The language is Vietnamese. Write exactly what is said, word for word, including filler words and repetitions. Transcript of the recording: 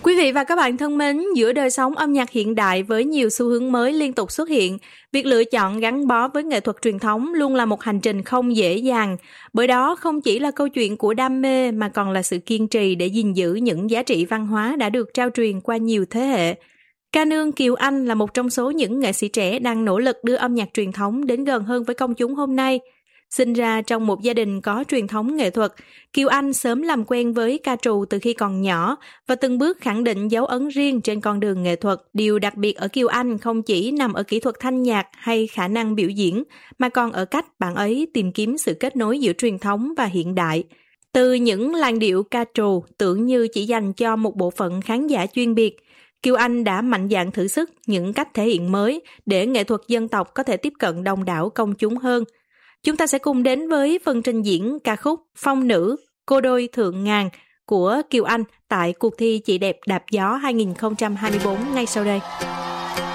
Quý vị và các bạn thân mến, giữa đời sống âm nhạc hiện đại với nhiều xu hướng mới liên tục xuất hiện, việc lựa chọn gắn bó với nghệ thuật truyền thống luôn là một hành trình không dễ dàng. Bởi đó không chỉ là câu chuyện của đam mê mà còn là sự kiên trì để gìn giữ những giá trị văn hóa đã được trao truyền qua nhiều thế hệ. Ca nương Kiều Anh là một trong số những nghệ sĩ trẻ đang nỗ lực đưa âm nhạc truyền thống đến gần hơn với công chúng hôm nay. Sinh ra trong một gia đình có truyền thống nghệ thuật, Kiều Anh sớm làm quen với ca trù từ khi còn nhỏ và từng bước khẳng định dấu ấn riêng trên con đường nghệ thuật. Điều đặc biệt ở Kiều Anh không chỉ nằm ở kỹ thuật thanh nhạc hay khả năng biểu diễn, mà còn ở cách bạn ấy tìm kiếm sự kết nối giữa truyền thống và hiện đại. Từ những làn điệu ca trù tưởng như chỉ dành cho một bộ phận khán giả chuyên biệt, Kiều Anh đã mạnh dạn thử sức những cách thể hiện mới để nghệ thuật dân tộc có thể tiếp cận đông đảo công chúng hơn. Chúng ta sẽ cùng đến với phần trình diễn ca khúc Phong Nữ, Cô Đôi Thượng Ngàn của Kiều Anh tại cuộc thi Chị Đẹp Đạp Gió hai không hai tư ngay sau đây.